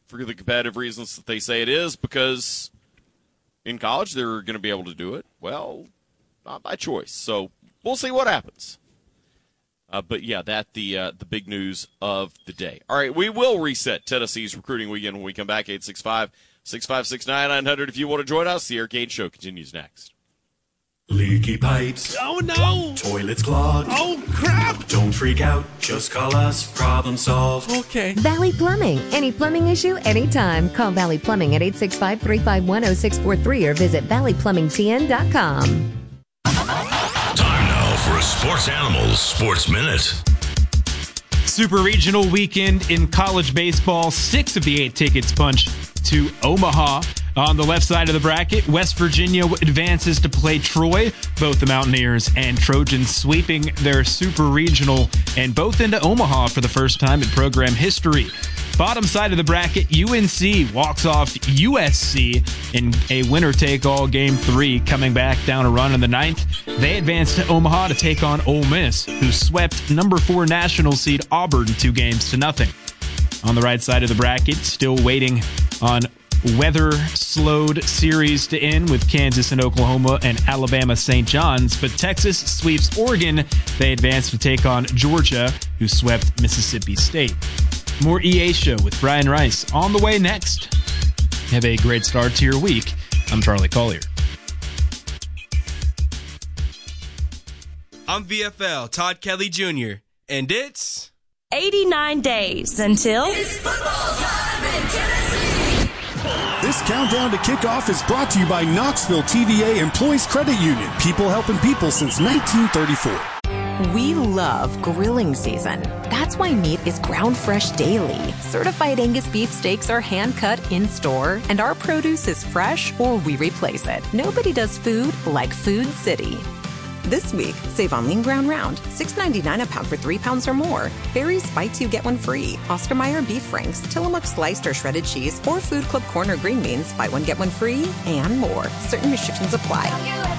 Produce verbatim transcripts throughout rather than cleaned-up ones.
for the competitive reasons that they say it is, because in college they're going to be able to do it. Well, not by choice. So we'll see what happens. Uh, but, yeah, that the uh, the big news of the day. All right, we will reset Tennessee's recruiting weekend when we come back. eight six five, six five six, nine nine hundred if you want to join us. The Eric Gage Show continues next. Leaky pipes. Oh, no. Toilets clogged. Oh, crap. Don't freak out. Just call us. Problem solved. Okay. Valley Plumbing. Any plumbing issue, anytime. Call Valley Plumbing at eight six five, three five one, zero six four three or visit valley plumbing t n dot com. Time now for a Sports Animals Sports Minute. Super Regional weekend in college baseball. Six of the eight tickets punched to Omaha. On the left side of the bracket, West Virginia advances to play Troy. Both the Mountaineers and Trojans sweeping their Super Regional and both into Omaha for the first time in program history. Bottom side of the bracket, U N C walks off U S C in a winner-take-all Game three, coming back down a run in the ninth. They advance to Omaha to take on Ole Miss, who swept number four national seed Auburn two games to nothing. On the right side of the bracket, still waiting on weather-slowed series to end with Kansas and Oklahoma and Alabama Saint John's, but Texas sweeps Oregon. They advance to take on Georgia, who swept Mississippi State. More E A Show with Brian Rice on the way next. Have a great start to your week. I'm Charlie Collier. I'm V F L Todd Kelly Junior, and it's eighty-nine days until it's football time in Tennessee. This countdown to kickoff is brought to you by Knoxville T V A Employees Credit Union. People helping people since nineteen thirty-four. We love grilling season. That's why meat is ground fresh daily. Certified Angus beef steaks are hand cut in store, and our produce is fresh or we replace it. Nobody does food like Food City. This week, save on lean ground round, six ninety-nine a pound for three pounds or more. Barry's Bites You Get One Free. Oscar Mayer Beef Franks, Tillamook Sliced or Shredded Cheese, or Food Club Corner Green Beans. Buy one, get one free, and more. Certain restrictions apply.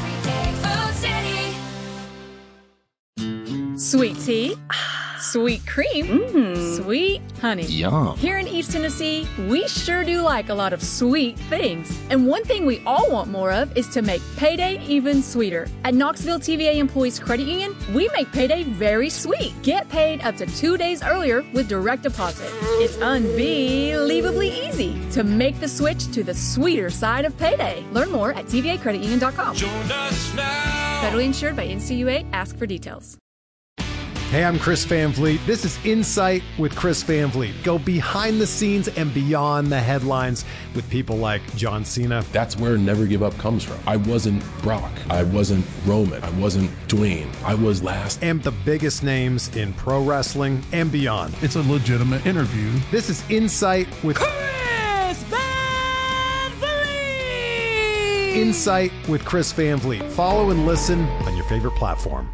Sweet tea, sweet cream, mm. sweet honey. Yum. Here in East Tennessee, we sure do like a lot of sweet things. And one thing we all want more of is to make payday even sweeter. At Knoxville T V A Employees Credit Union, we make payday very sweet. Get paid up to two days earlier with direct deposit. It's unbelievably easy to make the switch to the sweeter side of payday. Learn more at t v a credit union dot com. Join us now. Federally insured by N C U A. Ask for details. Hey, I'm Chris Van Vliet. This is Insight with Chris Van Vliet. Go behind the scenes and beyond the headlines with people like John Cena. That's where Never Give Up comes from. I wasn't Brock. I wasn't Roman. I wasn't Dwayne. I was last. And the biggest names in pro wrestling and beyond. It's a legitimate interview. This is Insight with Chris Van Vliet. Insight with Chris Van Vliet. Follow and listen on your favorite platform.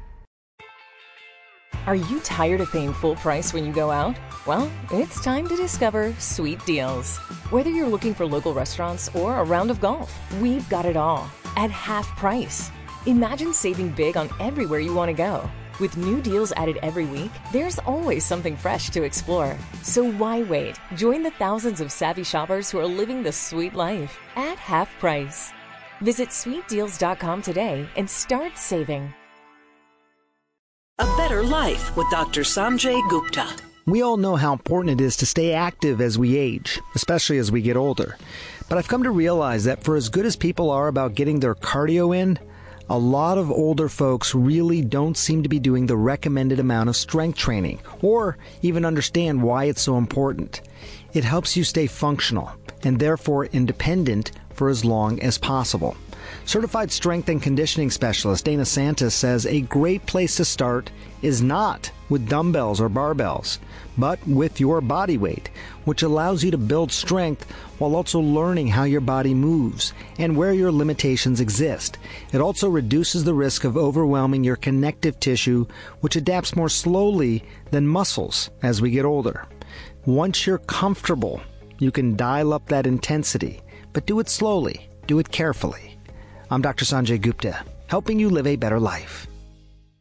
Are you tired of paying full price when you go out? Well, it's time to discover Sweet Deals. Whether you're looking for local restaurants or a round of golf, we've got it all at half price. Imagine saving big on everywhere you want to go. With new deals added every week, there's always something fresh to explore. So why wait? Join the thousands of savvy shoppers who are living the sweet life at half price. Visit sweet deals dot com today and start saving. A Better Life with Doctor Sanjay Gupta. We all know how important it is to stay active as we age, especially as we get older. But I've come to realize that for as good as people are about getting their cardio in, a lot of older folks really don't seem to be doing the recommended amount of strength training, or even understand why it's so important. It helps you stay functional, and therefore independent for as long as possible. Certified strength and conditioning specialist Dana Santos says a great place to start is not with dumbbells or barbells, but with your body weight, which allows you to build strength while also learning how your body moves and where your limitations exist. It also reduces the risk of overwhelming your connective tissue, which adapts more slowly than muscles as we get older. Once you're comfortable, you can dial up that intensity, but do it slowly, do it carefully. I'm Doctor Sanjay Gupta, helping you live a better life.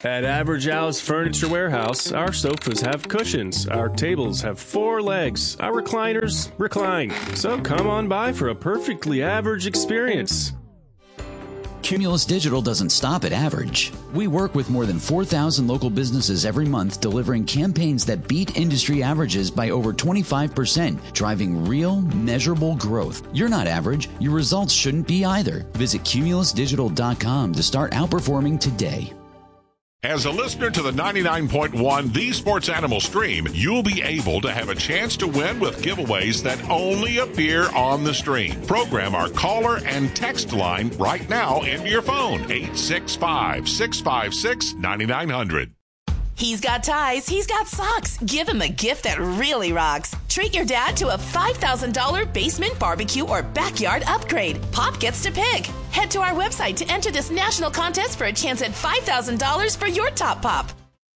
At Average Al's Furniture Warehouse, our sofas have cushions, our tables have four legs, our recliners recline. So come on by for a perfectly average experience. Cumulus Digital doesn't stop at average. We work with more than four thousand local businesses every month, delivering campaigns that beat industry averages by over twenty-five percent, driving real, measurable growth. You're not average. Your results shouldn't be either. Visit cumulus digital dot com to start outperforming today. As a listener to the ninety-nine point one The Sports Animal stream, you'll be able to have a chance to win with giveaways that only appear on the stream. Program our caller and text line right now into your phone, eight six five, six five six, nine nine zero zero. He's got ties, he's got socks. Give him a gift that really rocks. Treat your dad to a five thousand dollars basement barbecue or backyard upgrade. Pop gets to pick. Head to our website to enter this national contest for a chance at five thousand dollars for your top pop.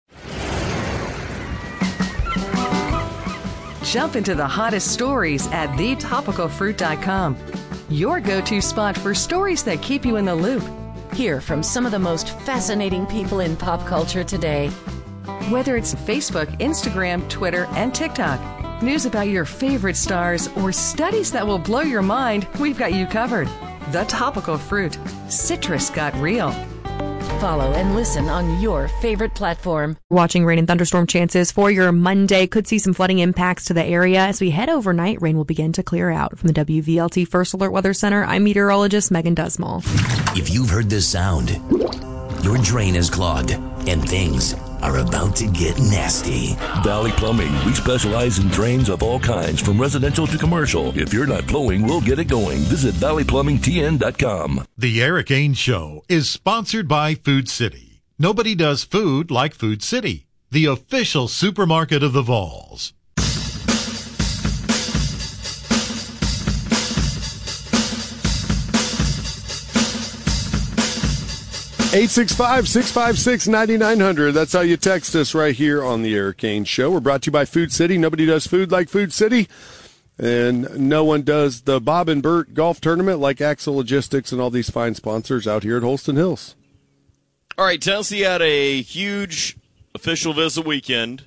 Jump into the hottest stories at the topical fruit dot com. Your go-to spot for stories that keep you in the loop. Hear from some of the most fascinating people in pop culture today. Whether it's Facebook, Instagram, Twitter, and TikTok, news about your favorite stars, or studies that will blow your mind, we've got you covered. The Topical Fruit. Citrus got real. Follow and listen on your favorite platform. Watching rain and thunderstorm chances for your Monday. Could see some flooding impacts to the area. As we head overnight, rain will begin to clear out. From the W V L T First Alert Weather Center, I'm meteorologist Megan Dusmal. If you've heard this sound, your drain is clogged and things are about to get nasty. Valley Plumbing. We specialize in drains of all kinds, from residential to commercial. If you're not flowing, we'll get it going. Visit valley plumbing t n dot com. The Eric Ains Show is sponsored by Food City. Nobody does food like Food City, the official supermarket of the Vols. eight six five, six five six, nine nine zero zero. That's how you text us right here on the Eric Ains Show. We're brought to you by Food City. Nobody does food like Food City. And no one does the Bob and Bert Golf Tournament like Axel Logistics and all these fine sponsors out here at Holston Hills. All right, Tennessee had a huge official visit weekend.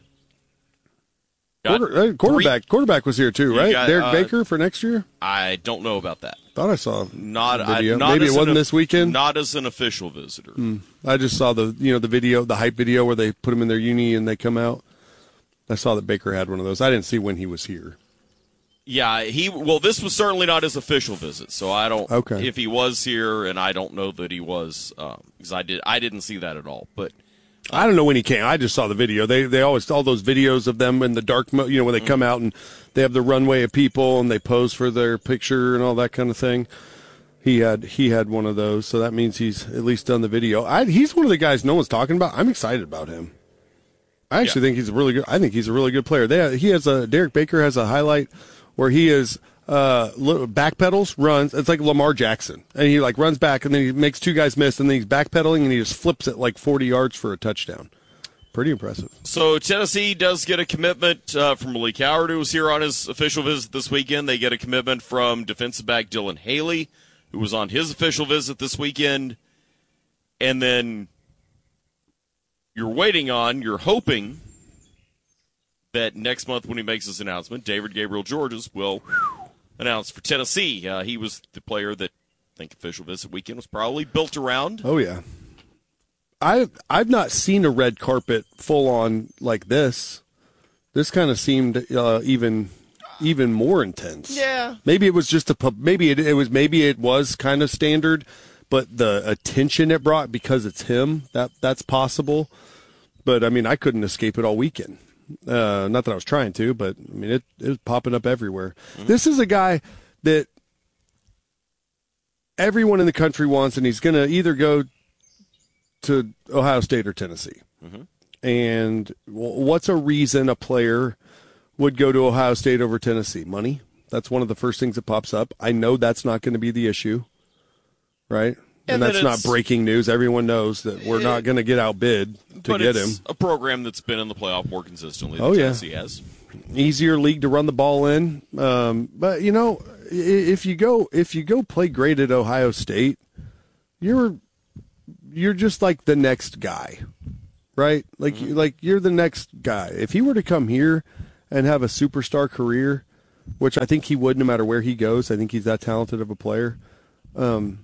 Quarter, uh, quarterback three, quarterback was here too, right? Got, Derek uh, Baker for next year? I don't know about that. Thought I saw not, video. I, not Maybe it wasn't an, this weekend. Not as an official visitor. Mm. I just saw the you know the video, the hype video where they put him in their uni and they come out. I saw that Baker had one of those. I didn't see when he was here. Yeah, he well, this was certainly not his official visit, so I don't. Okay. If he was here, and I don't know that he was, because um, I did, I didn't see that at all, but. I don't know when he came. I just saw the video. They they always all those videos of them in the dark, you know, when they come out and they have the runway of people and they pose for their picture and all that kind of thing. He had he had one of those, so that means he's at least done the video. I, he's one of the guys no one's talking about. I'm excited about him. I actually yeah. think he's a really good. I think he's a really good player. They he has a Derek Baker has a highlight where he is. Uh, backpedals, runs. It's like Lamar Jackson, and he like runs back, and then he makes two guys miss, and then he's backpedaling, and he just flips it like forty yards for a touchdown. Pretty impressive. So Tennessee does get a commitment uh, from Malik Howard, who was here on his official visit this weekend. They get a commitment from defensive back Dylan Haley, who was on his official visit this weekend, and then you're waiting on, you're hoping that next month when he makes his announcement, David Gabriel Georges will. Announced for Tennessee. Uh, he was the player that I think official visit weekend was probably built around. Oh, yeah. I've, I've not seen a red carpet full on like this. This kind of seemed uh, even even more intense. Yeah. Maybe it was just a pub. Maybe it, it was maybe it was kind of standard, but the attention it brought because it's him, that that's possible. But, I mean, I couldn't escape it all weekend. Uh, not that I was trying to, but I mean, it, it was popping up everywhere. Mm-hmm. This is a guy that everyone in the country wants, and he's going to either go to Ohio State or Tennessee. Mm-hmm. And what's a reason a player would go to Ohio State over Tennessee? Money. That's one of the first things that pops up. I know that's not going to be the issue, right? And, and that's not breaking news. Everyone knows that we're it, not going to get outbid to but get it's him. A program that's been in the playoff more consistently than oh, Tennessee yeah. has. Easier league to run the ball in. Um, but you know, if you go if you go play great at Ohio State, you're you're just like the next guy. right? Like, mm-hmm. like you're the next guy. If he were to come here and have a superstar career, which I think he would no matter where he goes, I think he's that talented of a player. Um,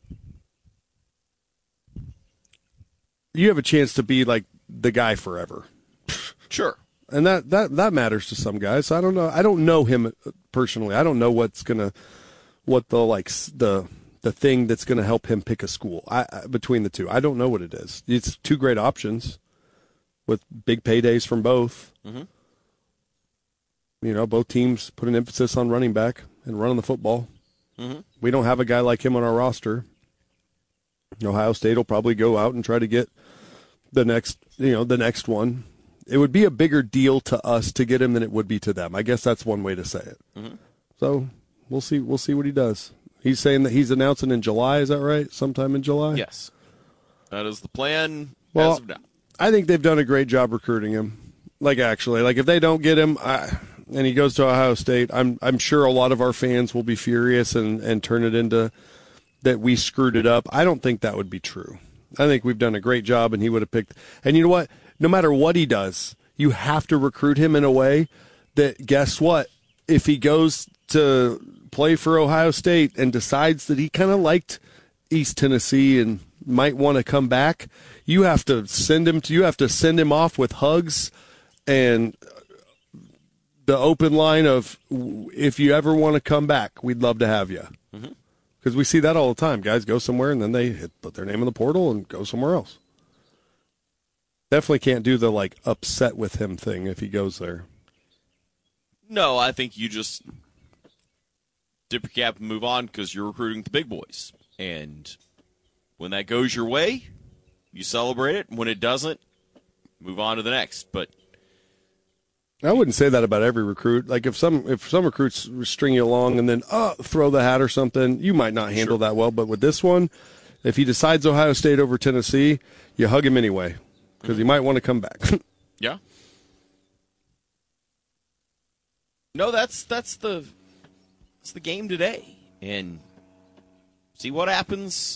you have a chance to be like the guy forever. Sure. And that, that, that matters to some guys. I don't know. I don't know him personally. I don't know what's going to, what the, like, the, the thing that's going to help him pick a school I, I, between the two. I don't know what it is. It's two great options with big paydays from both. Mm-hmm. You know, both teams put an emphasis on running back and running the football. Mm-hmm. We don't have a guy like him on our roster. Ohio State will probably go out and try to get the next, you know, the next one. It would be a bigger deal to us to get him than it would be to them. I guess that's one way to say it. Mm-hmm. So we'll see. We'll see what he does. He's saying that he's announcing in July. Is that right? Sometime in July. Yes, that is the plan. Well, as of now. I think they've done a great job recruiting him. Like, actually, like if they don't get him, I, and he goes to Ohio State, I'm I'm sure a lot of our fans will be furious and and turn it into that we screwed it up. I don't think that would be true. I think we've done a great job, and he would have picked. And you know what? No matter what he does, you have to recruit him in a way that, guess what? If he goes to play for Ohio State and decides that he kind of liked East Tennessee and might want to come back, you have to send him to, you have to send him off with hugs and the open line of, if you ever want to come back, we'd love to have you. Mm-hmm. Because we see that all the time. Guys go somewhere and then they hit, put their name in the portal and go somewhere else. Definitely can't do the, like, upset with him thing if he goes there. No, I think you just dip your cap and move on because you're recruiting the big boys. And when that goes your way, you celebrate it. When it doesn't, move on to the next. But I wouldn't say that about every recruit. Like, if some if some recruits string you along and then uh, throw the hat or something, you might not handle sure. that well. But with this one, if he decides Ohio State over Tennessee, you hug him anyway because he might want to come back. Yeah. No, that's that's the that's the game today, and see what happens.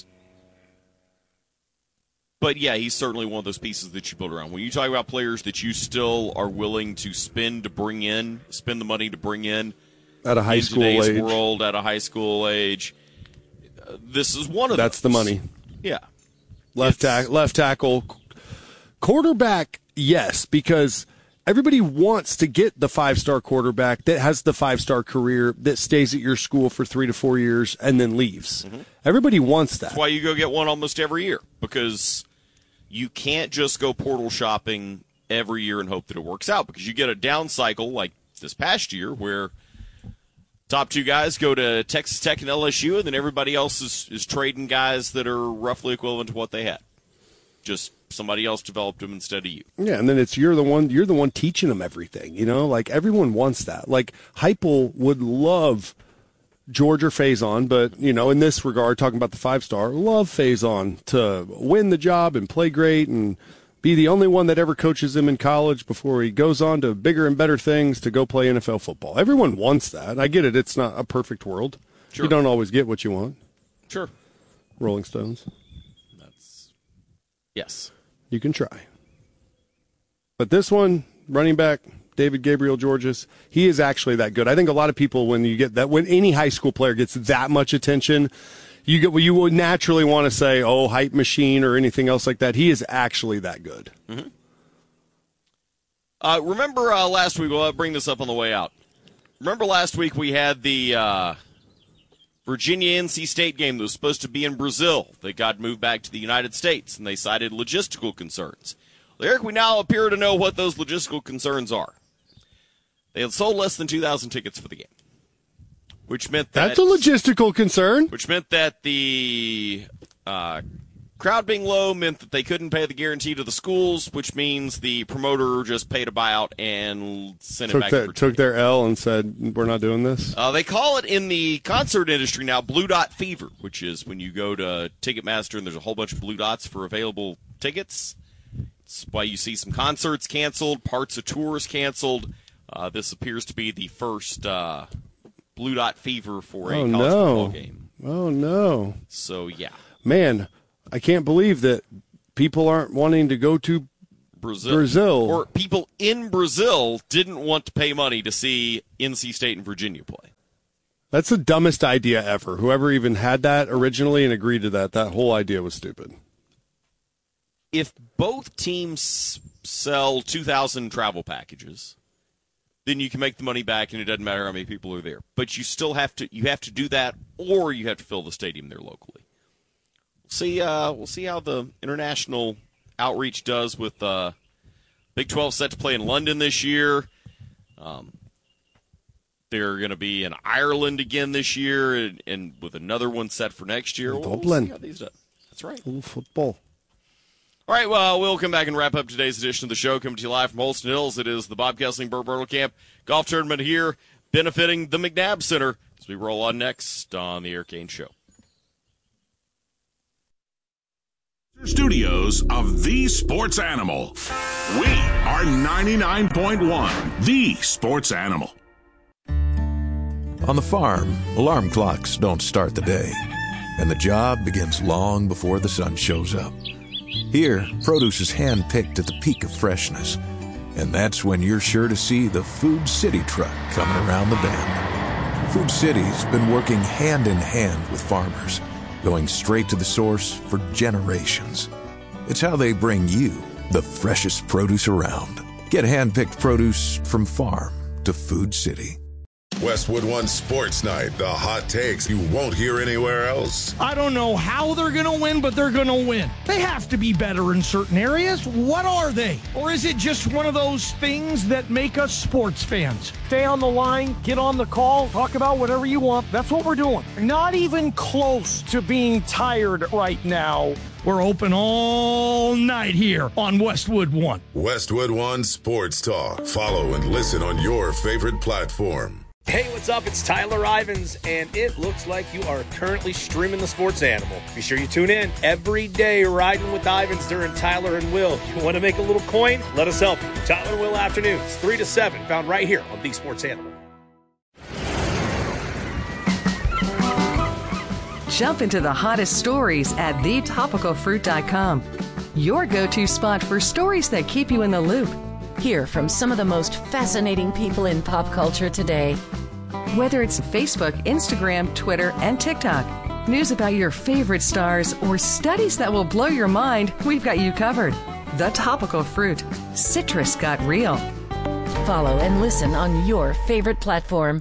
But yeah, he's certainly one of those pieces that you build around. When you talk about players that you still are willing to spend to bring in, spend the money to bring in at a high in school today's age, world at a high school age, uh, this is one of that's those. the money. Yeah, left tack, left tackle, quarterback. Yes, because everybody wants to get the five-star quarterback that has the five-star career that stays at your school for three to four years and then leaves. Mm-hmm. Everybody wants that. That's why you go get one almost every year, because you can't just go portal shopping every year and hope that it works out, because you get a down cycle like this past year where top two guys go to Texas Tech and L S U, and then everybody else is, is trading guys that are roughly equivalent to what they had. Just somebody else developed them instead of you. Yeah, and then it's you're the one you're the one teaching them everything. You know, like everyone wants that. Like Heupel would love George or Faison, but you know, in this regard, talking about the five star, love Faison to win the job and play great and be the only one that ever coaches him in college before he goes on to bigger and better things to go play N F L football. Everyone wants that. I get it. It's not a perfect world. Sure. You don't always get what you want. Sure. Rolling Stones. That's yes. You can try. But this one, running back, David Gabriel Georges, he is actually that good. I think a lot of people, when you get that, when any high school player gets that much attention, you get, well, you would naturally want to say, oh, hype machine or anything else like that. He is actually that good. Mm-hmm. Uh, remember uh, last week, we'll bring this up on the way out. Remember last week we had the uh, Virginia N C State game that was supposed to be in Brazil. They got moved back to the United States, and they cited logistical concerns. Well, Eric, we now appear to know what those logistical concerns are. They had sold less than two thousand tickets for the game, which meant that... That's a logistical concern. Which meant that the uh, crowd being low meant that they couldn't pay the guarantee to the schools, which means the promoter just paid a buyout and sent Took, it back their, to Virginia. took their L and said, we're not doing this? Uh, they call it in the concert industry now Blue Dot Fever, which is when you go to Ticketmaster and there's a whole bunch of blue dots for available tickets. It's why you see some concerts canceled, parts of tours canceled. Uh, this appears to be the first uh, Blue Dot Fever for a oh, college no. football game. Oh, no. So, yeah. Man, I can't believe that people aren't wanting to go to Brazil. Brazil. Or people in Brazil didn't want to pay money to see N C State and Virginia play. That's the dumbest idea ever. Whoever even had that originally and agreed to that, that whole idea was stupid. If both teams sell two thousand travel packages, then you can make the money back, and it doesn't matter how many people are there. But you still have to you have to do that, or you have to fill the stadium there locally. We'll see. Uh, we'll see how the international outreach does with uh, Big twelve set to play in London this year. Um, they're going to be in Ireland again this year, and, and with another one set for next year. We'll, we'll see how these do. That's right. Ooh, football. All right, well, we'll come back and wrap up today's edition of the show. Coming to you live from Holston Hills, it is the Bob Kessling Burt Bertelkamp Golf Tournament here, benefiting the McNabb Center as we roll on next on the Eric Kane Show. Studios of The Sports Animal. We are ninety-nine point one, The Sports Animal. On the farm, alarm clocks don't start the day, and the job begins long before the sun shows up. Here, produce is hand-picked at the peak of freshness, and that's when you're sure to see the Food City truck coming around the bend. Food City's been working hand-in-hand with farmers, going straight to the source for generations. It's how they bring you the freshest produce around. Get hand-picked produce from farm to Food City. Westwood One Sports Night, the hot takes you won't hear anywhere else. I don't know how they're going to win, but they're going to win. They have to be better in certain areas. What are they? Or is it just one of those things that make us sports fans? Stay on the line, get on the call, talk about whatever you want. That's what we're doing. Not even close to being tired right now. We're open all night here on Westwood One. Westwood One Sports Talk. Follow and listen on your favorite platform. Hey, what's up? It's Tyler Ivins, and it looks like you are currently streaming the Sports Animal. Be sure you tune in every day, riding with Ivins during Tyler and Will. You want to make a little coin? Let us help you. Tyler and Will Afternoons, three to seven, found right here on The Sports Animal. Jump into the hottest stories at the topical fruit dot com. Your go-to spot for stories that keep you in the loop. Hear from some of the most fascinating people in pop culture today. Whether it's Facebook, Instagram, Twitter, and TikTok, news about your favorite stars, or studies that will blow your mind, we've got you covered. The Topical Fruit. Citrus got real. Follow and listen on your favorite platform.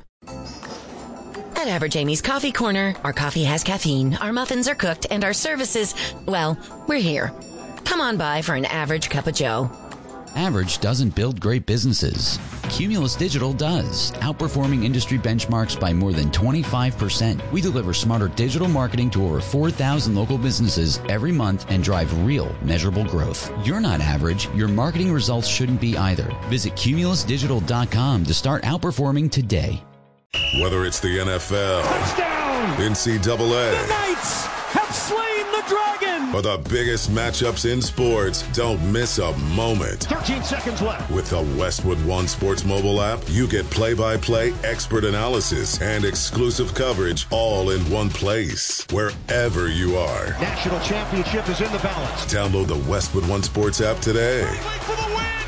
At Average Amy's Coffee Corner, our coffee has caffeine, our muffins are cooked, and our services, well, we're here. Come on by for an average cup of joe. Average doesn't build great businesses. Cumulus Digital does, outperforming industry benchmarks by more than twenty-five percent. We deliver smarter digital marketing to over four thousand local businesses every month and drive real, measurable growth. You're not average. Your marketing results shouldn't be either. Visit cumulus digital dot com to start outperforming today. Whether it's the N F L, touchdown, N C double A, the Knights have slain the dragon, or the biggest matchups in sports, don't miss a moment. thirteen seconds left. With the Westwood One Sports mobile app, you get play-by-play expert analysis and exclusive coverage all in one place, wherever you are. National championship is in the balance. Download the Westwood One Sports app today. For the win.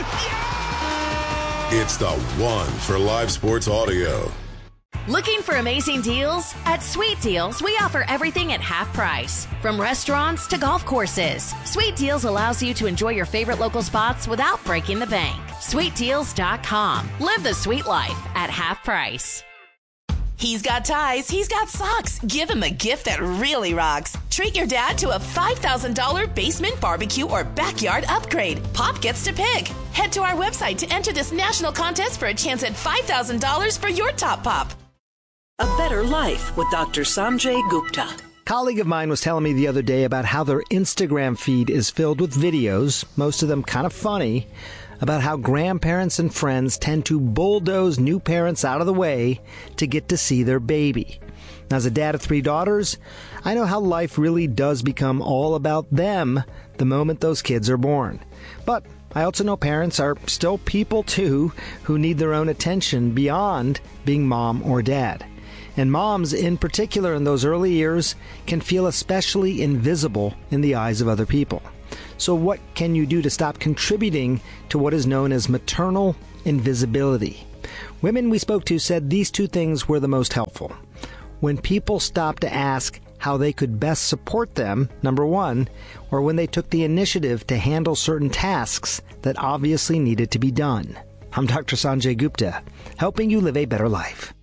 Yeah! It's the one for live sports audio. Looking for amazing deals? At Sweet Deals, we offer everything at half price. From restaurants to golf courses, Sweet Deals allows you to enjoy your favorite local spots without breaking the bank. sweet deals dot com. Live the sweet life at half price. He's got ties, he's got socks. Give him a gift that really rocks. Treat your dad to a five thousand dollars basement barbecue or backyard upgrade. Pop gets to pick. Head to our website to enter this national contest for a chance at five thousand dollars for your top pop. A Better Life with Doctor Sanjay Gupta. A colleague of mine was telling me the other day about how their Instagram feed is filled with videos, most of them kind of funny, about how grandparents and friends tend to bulldoze new parents out of the way to get to see their baby. As a dad of three daughters, I know how life really does become all about them the moment those kids are born. But I also know parents are still people too who need their own attention beyond being mom or dad. And moms, in particular in those early years, can feel especially invisible in the eyes of other people. So what can you do to stop contributing to what is known as maternal invisibility? Women we spoke to said these two things were the most helpful. When people stopped to ask how they could best support them, number one, or when they took the initiative to handle certain tasks that obviously needed to be done. I'm Doctor Sanjay Gupta, helping you live a better life.